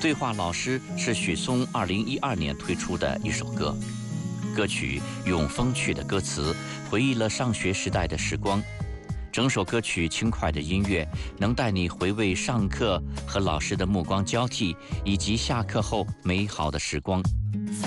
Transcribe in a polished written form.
对话老师是许嵩2012年推出的一首歌，歌曲用风趣的歌词回忆了上学时代的时光。整首歌曲轻快的音乐能带你回味上课和老师的目光交替，以及下课后美好的时光。